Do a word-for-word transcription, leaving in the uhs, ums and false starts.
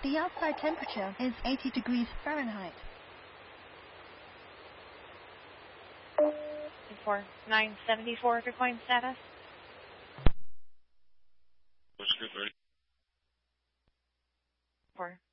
The outside temperature is eighty degrees Fahrenheit. four nine seventy-four, Bitcoin status. What's your thirty? four